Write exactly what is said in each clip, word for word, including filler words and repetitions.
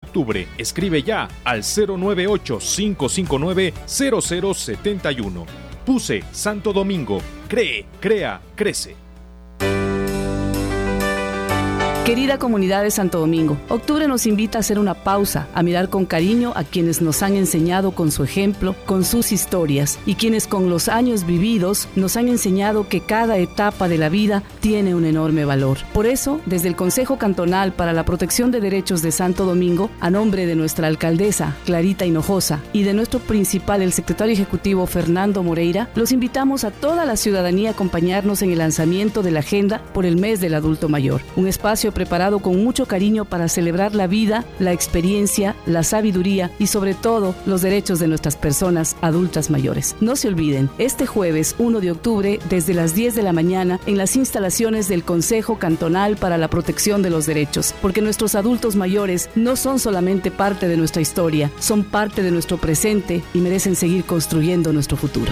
octubre. Escribe ya al cero nueve ocho, cinco cinco nueve, cero cero siete uno. Puse Santo Domingo. Cree, crea, crece. Querida comunidad de Santo Domingo, octubre nos invita a hacer una pausa, a mirar con cariño a quienes nos han enseñado con su ejemplo, con sus historias, y quienes con los años vividos nos han enseñado que cada etapa de la vida tiene un enorme valor. Por eso, desde el Consejo Cantonal para la Protección de Derechos de Santo Domingo, a nombre de nuestra alcaldesa, Clarita Hinojosa, y de nuestro principal, el secretario ejecutivo Fernando Moreira, los invitamos a toda la ciudadanía a acompañarnos en el lanzamiento de la agenda por el mes del adulto mayor, un espacio preparado con mucho cariño para celebrar la vida, la experiencia, la sabiduría y sobre todo los derechos de nuestras personas adultas mayores. No se olviden, este jueves uno de octubre desde las diez de la mañana en las instalaciones del Consejo Cantonal para la Protección de los Derechos, porque nuestros adultos mayores no son solamente parte de nuestra historia, son parte de nuestro presente y merecen seguir construyendo nuestro futuro.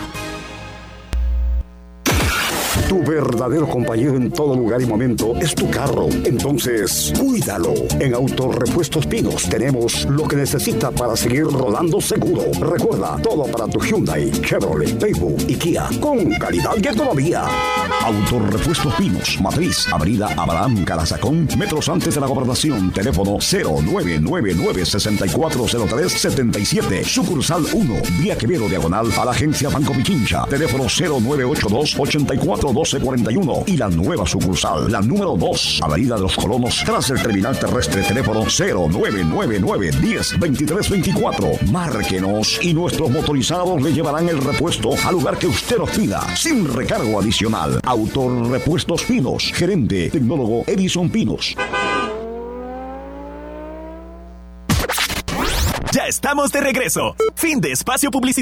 Tu verdadero compañero en todo lugar y momento es tu carro. Entonces, cuídalo. En Autorepuestos Pinos tenemos lo que necesita para seguir rodando seguro. Recuerda, todo para tu Hyundai, Chevrolet, Daewoo y Kia, con calidad y economía. Autorepuestos Pinos, Matriz, Avenida Abraham Carazacón, metros antes de la Gobernación. Teléfono cero nueve nueve nueve, seis cuatro cero tres, siete siete. Sucursal uno, Vía Quevedo Diagonal a la Agencia Banco Pichincha. Teléfono cero nueve ocho dos, ocho cuatro doce cuarenta y uno. Y la nueva sucursal, la número dos, Avenida de los Colonos, tras el terminal terrestre. Teléfono cero nueve nueve nueve, diez, veintitrés veinticuatro. Márquenos y nuestros motorizados le llevarán el repuesto al lugar que usted nos pida, sin recargo adicional. Autorepuestos Pinos, gerente tecnólogo Edison Pinos. Ya estamos de regreso. Fin de espacio publicitario.